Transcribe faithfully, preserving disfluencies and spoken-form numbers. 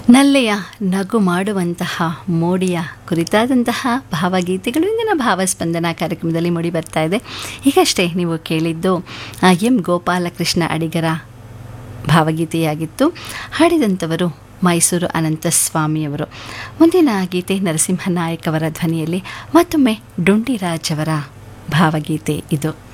ನಲ್ಲೆಯ ನಗು ಮಾಡುವಂತಹ ಮೋಡಿಯ ಕುರಿತಾದಂತಹ ಭಾವಗೀತೆಗಳು ಇಂದಿನ ಭಾವಸ್ಪಂದನ ಕಾರ್ಯಕ್ರಮದಲ್ಲಿ ಮೂಡಿ ಬರ್ತಾ ಇದೆ. ಈಗಷ್ಟೇ ನೀವು ಕೇಳಿದ್ದು ಎಂ ಗೋಪಾಲಕೃಷ್ಣ ಅಡಿಗರ ಭಾವಗೀತೆಯಾಗಿತ್ತು. ಹಾಡಿದಂಥವರು ಮೈಸೂರು ಅನಂತಸ್ವಾಮಿಯವರು. ಮುಂದಿನ ಗೀತೆ ನರಸಿಂಹ ನಾಯಕ್ ಅವರ ಧ್ವನಿಯಲ್ಲಿ ಮತ್ತೊಮ್ಮೆ ಡುಂಡಿರಾಜ್ ಅವರ ಭಾವಗೀತೆ ಇದು.